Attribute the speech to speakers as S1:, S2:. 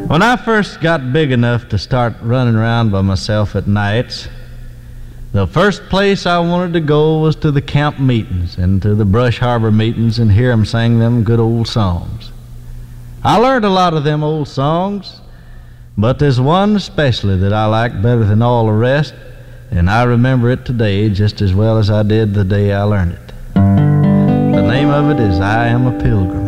S1: When I first got big enough to start running around by myself at nights, the first place I wanted to go was to the camp meetings and to the Brush Harbor meetings and hear them sing them good old songs. I learned a lot of them old songs, but there's one especially that I like better than all the rest, and I remember it today just as well as I did the day I learned it. The name of it is I Am a Pilgrim.